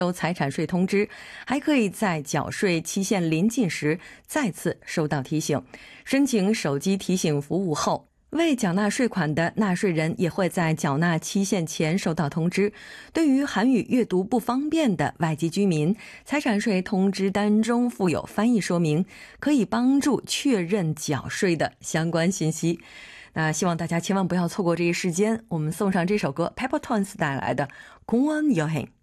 收财产税通知，还可以在缴税期限临近时再次收到提醒。申请手机提醒服务后，未缴纳税款的纳税人也会在缴纳期限前收到通知。对于韩语阅读不方便的外籍居民，财产税通知单中附有翻译说明，可以帮助确认缴税的相关信息。那希望大家千万不要错过这一时间，我们送上这首歌 Pepper Tones 带来的공원여행。